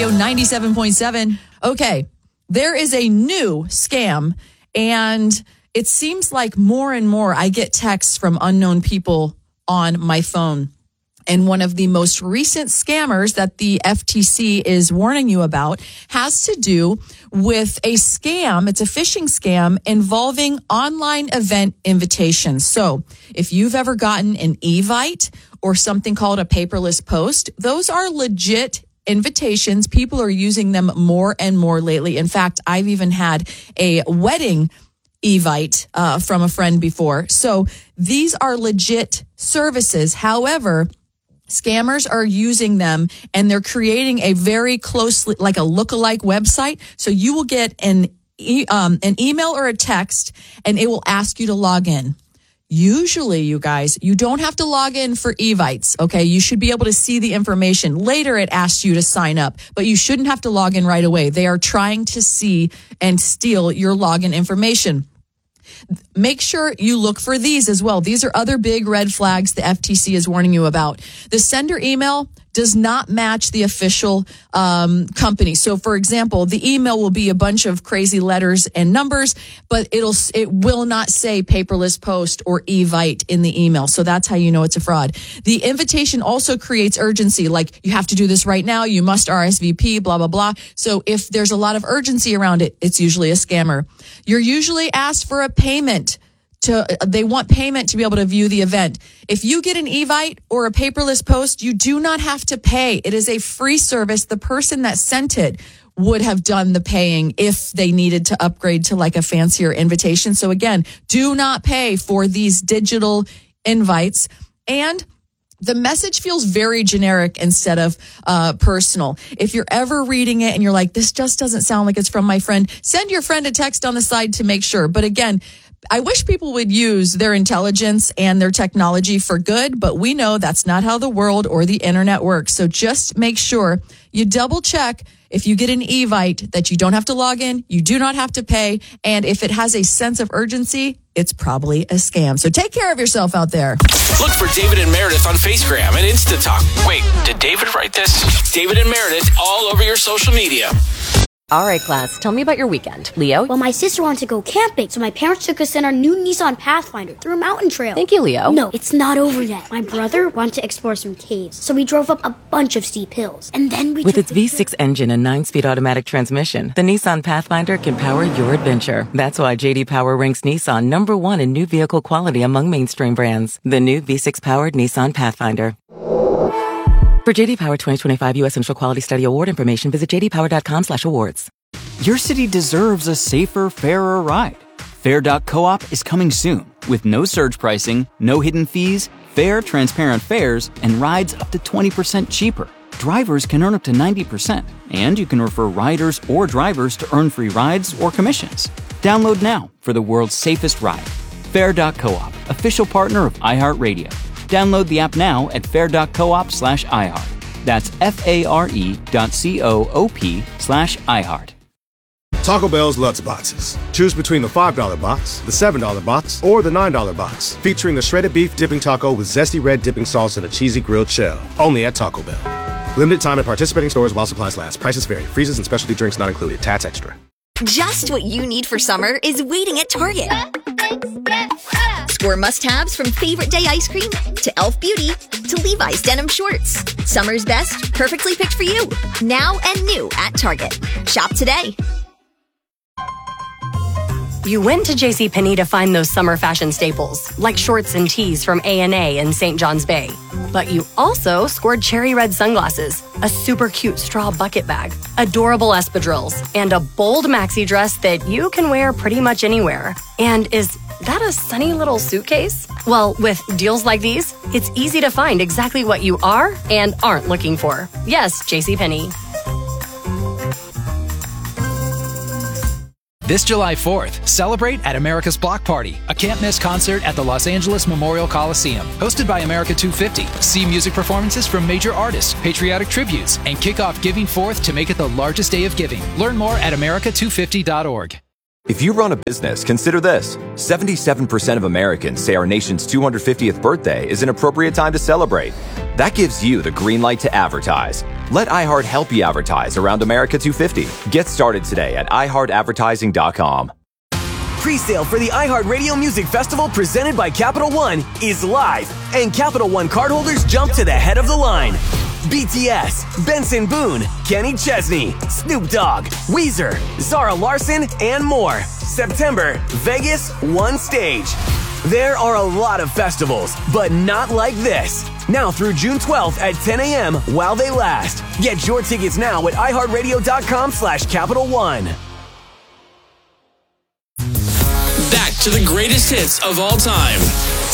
Radio 97.7. Okay, there is a new scam, and it seems like more and more I get texts from unknown people on my phone. And one of the most recent scammers that the FTC is warning you about has to do with a scam. It's a phishing scam involving online event invitations. So if you've ever gotten an Evite or something called a paperless post, those are legit invitations. People are using them more and more lately. In fact, I've even had a wedding Evite from a friend before. So these are legit services. However, scammers are using them and they're creating a very closely, like a lookalike website. So you will get an email or a text and it will ask you to log in. Usually, you guys, you don't have to log in for Evites, okay? You should be able to see the information. Later, it asks you to sign up, but you shouldn't have to log in right away. They are trying to see and steal your login information. Make sure you look for these as well. These are other big red flags the FTC is warning you about. The sender email does not match the official company. So, for example, the email will be a bunch of crazy letters and numbers, but it will not say paperless post or Evite in the email. So that's how you know it's a fraud. The invitation also creates urgency, like you have to do this right now, you must RSVP, blah, blah, blah. So if there's a lot of urgency around it, it's usually a scammer. You're usually asked for a payment. They want payment to be able to view the event. If you get an Evite or a paperless post, you do not have to pay. It is a free service. The person that sent it would have done the paying if they needed to upgrade to like a fancier invitation. So again, do not pay for these digital invites. And the message feels very generic instead of personal. If you're ever reading it and you're like, this just doesn't sound like it's from my friend, send your friend a text on the side to make sure. But again, I wish people would use their intelligence and their technology for good, but we know that's not how the world or the internet works. So just make sure you double check if you get an Evite that you don't have to log in, you do not have to pay, and if it has a sense of urgency, it's probably a scam. So take care of yourself out there. Look for David and Meredith on Facegram and InstaTalk. Wait, did David write this? David and Meredith all over your social media. All right, class, tell me about your weekend. Leo? Well, my sister wanted to go camping, so my parents took us in our new Nissan Pathfinder through a mountain trail. Thank you, Leo. No, it's not over yet. My brother wanted to explore some caves, so we drove up a bunch of steep hills. And then With its V6 engine and 9-speed automatic transmission, the Nissan Pathfinder can power your adventure. That's why J.D. Power ranks Nissan #1 in new vehicle quality among mainstream brands. The new V6-powered Nissan Pathfinder. For J.D. Power 2025 U.S. Central Quality Study Award information, visit jdpower.com/awards. Your city deserves a safer, fairer ride. Fair.coop is coming soon with no surge pricing, no hidden fees, fair, transparent fares, and rides up to 20% cheaper. Drivers can earn up to 90%, and you can refer riders or drivers to earn free rides or commissions. Download now for the world's safest ride. Fair.coop, official partner of iHeartRadio. Download the app now at fair.coop/iHeart. That's FARE.coop/iHeart. Taco Bell's Lutz Boxes. Choose between the $5 box, the $7 box, or the $9 box. Featuring the shredded beef dipping taco with zesty red dipping sauce and a cheesy grilled shell. Only at Taco Bell. Limited time at participating stores while supplies last. Prices vary. Freezes and specialty drinks not included. Tats extra. Just what you need for summer is waiting at Target. Score must-haves from favorite day ice cream to Elf Beauty to Levi's denim shorts. Summer's best, perfectly picked for you. Now and new at Target. Shop today. You went to JCPenney to find those summer fashion staples, like shorts and tees from A&A and St. John's Bay. But you also scored cherry red sunglasses, a super cute straw bucket bag, adorable espadrilles, and a bold maxi dress that you can wear pretty much anywhere. And is that a sunny little suitcase? Well, with deals like these, it's easy to find exactly what you are and aren't looking for. Yes, JCPenney. This July 4th, celebrate at America's Block Party, a can't-miss concert at the Los Angeles Memorial Coliseum. Hosted by America 250, see music performances from major artists, patriotic tributes, and kick off Giving Forth to make it the largest day of giving. Learn more at america250.org. If you run a business, consider this. 77% of Americans say our nation's 250th birthday is an appropriate time to celebrate. That gives you the green light to advertise. Let iHeart help you advertise around America 250. Get started today at iHeartAdvertising.com. Pre-sale for the iHeartRadio Music Festival presented by Capital One is live, and Capital One cardholders jump to the head of the line. BTS, Benson Boone, Kenny Chesney, Snoop Dogg, Weezer, Zara Larsson, and more. September, Vegas, one stage. There are a lot of festivals, but not like this. Now through June 12th at 10 a.m. while they last. Get your tickets now at iHeartRadio.com/Capital One. Back to the greatest hits of all time.